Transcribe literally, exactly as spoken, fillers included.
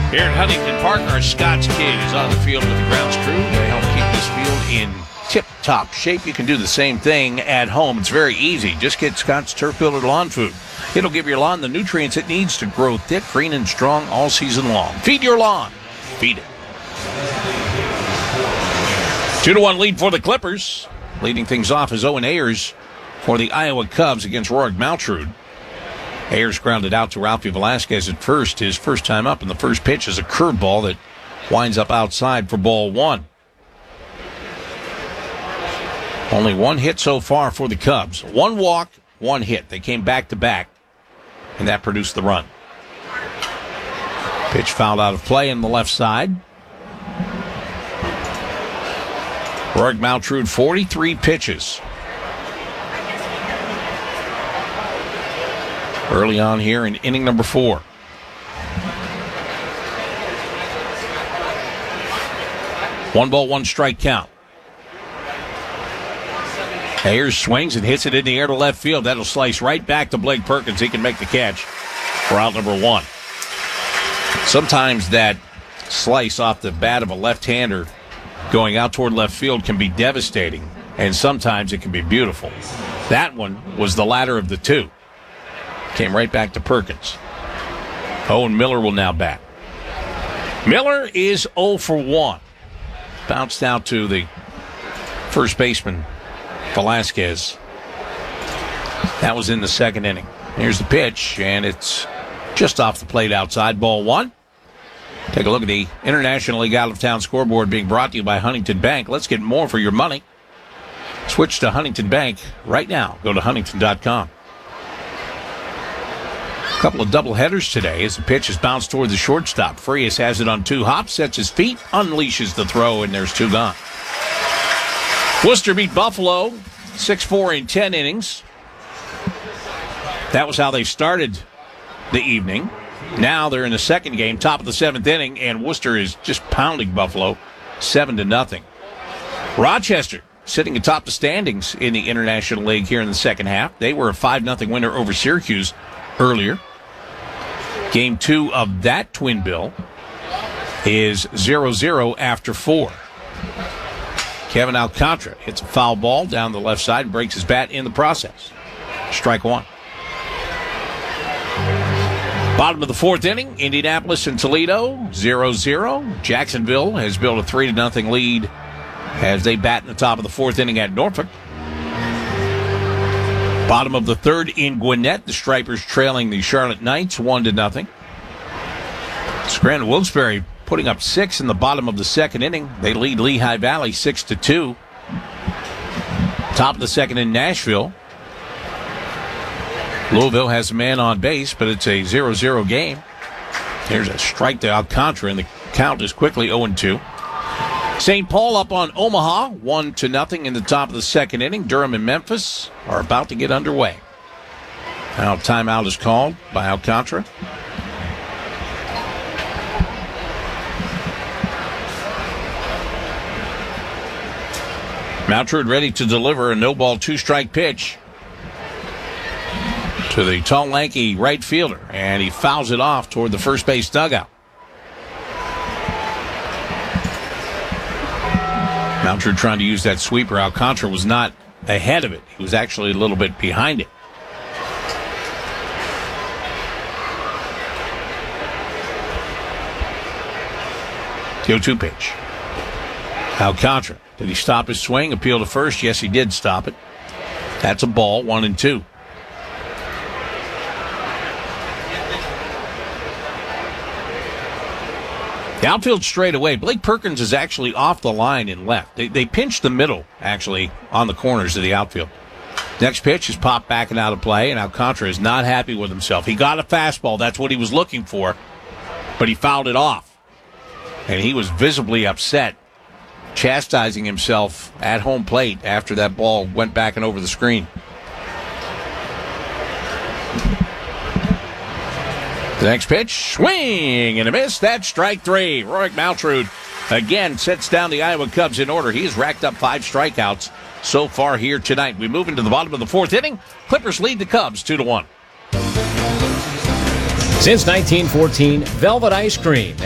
Here at Huntington Park, our Scott's Kid is on the field with the grounds crew to help keep this field in tip-top shape. You can do the same thing at home. It's very easy. Just get Scott's Turf Builder Lawn Food. It'll give your lawn the nutrients it needs to grow thick, green, and strong all season long. Feed your lawn. Feed it. Two to one lead for the Clippers. Leading things off is Owen Ayers for the Iowa Cubs against Rorik Maltrud. Ayers grounded out to Ralphie Velasquez at first. His first time up, and the first pitch is a curveball that winds up outside for ball one. Only one hit so far for the Cubs. One walk, one hit. They came back-to-back, and that produced the run. Pitch fouled out of play in the left side. Rorik Maltrud, forty-three pitches. Early on here in inning number four. One ball, one strike count. Ayers swings and hits it in the air to left field. That'll slice right back to Blake Perkins. He can make the catch for out number one. Sometimes that slice off the bat of a left-hander going out toward left field can be devastating, and sometimes it can be beautiful. That one was the latter of the two. Came right back to Perkins. Owen Miller will now bat. Miller is oh for one. Bounced out to the first baseman, Velasquez. That was in the second inning. Here's the pitch, and it's just off the plate outside. Ball one. Take a look at the International League Out of Town scoreboard being brought to you by Huntington Bank. Let's get more for your money. Switch to Huntington Bank right now. Go to huntington dot com. A couple of double headers today as the pitch is bounced toward the shortstop. Frias has it on two hops, sets his feet, unleashes the throw, and there's two gone. Worcester beat Buffalo six four in ten innings. That was how they started the evening. Now they're in the second game, top of the seventh inning, and Worcester is just pounding Buffalo seven to nothing. Rochester sitting atop the standings in the International League here in the second half. They were a five nothing winner over Syracuse earlier. Game two of that twin bill is zero zero after four. Kevin Alcantara hits a foul ball down the left side and breaks his bat in the process. Strike one. Bottom of the fourth inning, Indianapolis and Toledo, zero zero. Jacksonville has built a three to nothing lead as they bat in the top of the fourth inning at Norfolk. Bottom of the third in Gwinnett, the Stripers trailing the Charlotte Knights one to nothing. Scranton Wilkes-Barre putting up six in the bottom of the second inning. They lead Lehigh Valley six to two. Top of the second in Nashville. Louisville has a man on base, but it's a zero zero game. Here's a strike to Alcantara, and the count is quickly oh and two. Saint Paul up on Omaha, one to nothing in the top of the second inning. Durham and Memphis are about to get underway. Now timeout is called by Alcantara. Maltrud ready to deliver a no-ball, two-strike pitch to the tall, lanky right fielder, and he fouls it off toward the first base dugout. Maltrud trying to use that sweeper. Alcantara was not ahead of it. He was actually a little bit behind it. the oh two pitch. Alcantara. Did he stop his swing? Appeal to first? Yes, he did stop it. That's a ball, one and two. The outfield straight away. Blake Perkins is actually off the line and left. They, they pinched the middle, actually, on the corners of the outfield. Next pitch is popped back and out of play, and Alcantara is not happy with himself. He got a fastball. That's what he was looking for, but he fouled it off. And he was visibly upset, chastising himself at home plate after that ball went back and over the screen. The next pitch, swing and a miss. That's strike three. Rorik Maltrud again sets down the Iowa Cubs in order. He has racked up five strikeouts so far here tonight. We move into the bottom of the fourth inning. Clippers lead the Cubs two to one. Since nineteen fourteen, Velvet Ice Cream